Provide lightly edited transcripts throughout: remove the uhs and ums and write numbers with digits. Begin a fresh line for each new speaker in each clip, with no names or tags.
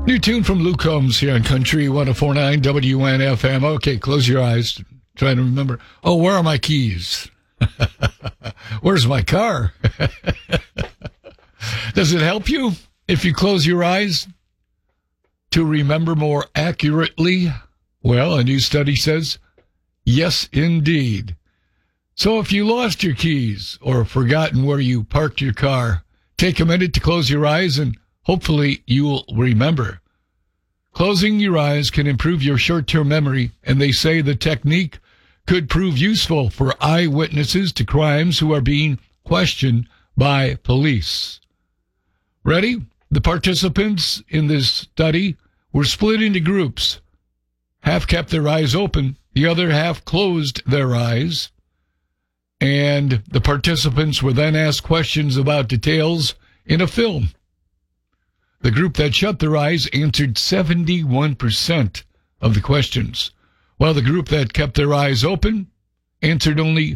New tune from Luke Combs here on Country 104.9 WNFM. Okay, close your eyes. Trying to remember. Oh, where are my keys? Where's my car? Does it help you if you close your eyes to remember more accurately? Well, a new study says, yes, indeed. So if you lost your keys or forgotten where you parked your car, take a minute to close your eyes and hopefully you'll remember. Closing your eyes can improve your short-term memory, and they say the technique could prove useful for eyewitnesses to crimes who are being questioned by police. Ready? The participants in this study were split into groups. Half kept their eyes open, the other half closed their eyes, and the participants were then asked questions about details in a film. The group that shut their eyes answered 71% of the questions, while the group that kept their eyes open answered only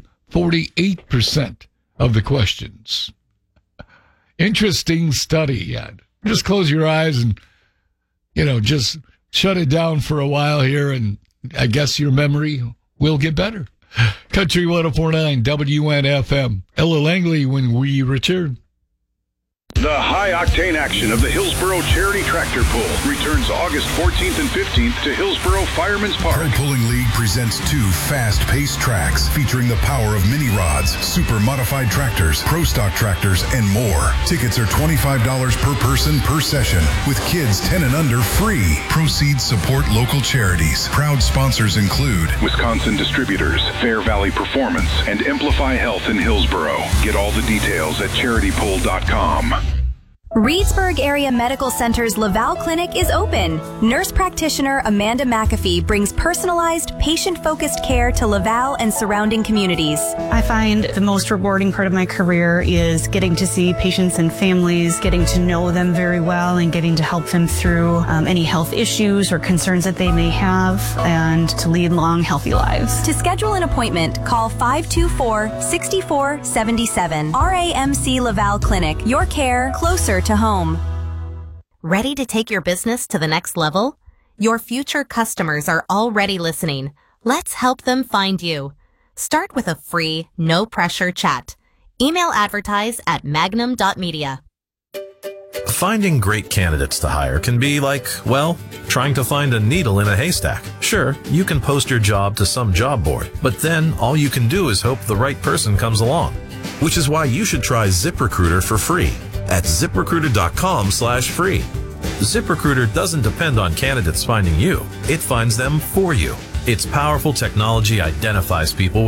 48% of the questions. Interesting study. Yeah. Just close your eyes and, just shut it down for a while here, and I guess your memory will get better. Country 104.9 WNFM. Ella Langley when we return.
The high-octane action of the Hillsboro Charity Tractor Pull returns August 14th and 15th to Hillsboro Fireman's Park.
Pro Pulling League presents 2 fast-paced tracks featuring the power of mini rods, super modified tractors, pro stock tractors, and more. Tickets are $25 per person per session, with kids 10 and under free. Proceeds support local charities. Proud sponsors include
Wisconsin Distributors, Fair Valley Performance, and Amplify Health in Hillsboro. Get all the details at charitypull.com.
Reedsburg Area Medical Center's Laval Clinic is open. Nurse practitioner Amanda McAfee brings personalized, patient-focused care to Laval and surrounding communities.
I find the most rewarding part of my career is getting to see patients and families, getting to know them very well, and getting to help them through any health issues or concerns that they may have, and to lead long, healthy lives.
To schedule an appointment, call 524-6477. RAMC Laval Clinic. Your care closer to home.
Ready to take your business to the next level? Your future customers are already listening. Let's help them find you. Start with a free, no-pressure chat. Email advertise at magnum.media.
Finding great candidates to hire can be like, trying to find a needle in a haystack. Sure, you can post your job to some job board, but then all you can do is hope the right person comes along. Which is why you should try ZipRecruiter for free at ZipRecruiter.com/free. ZipRecruiter doesn't depend on candidates finding you. It finds them for you. Its powerful technology identifies people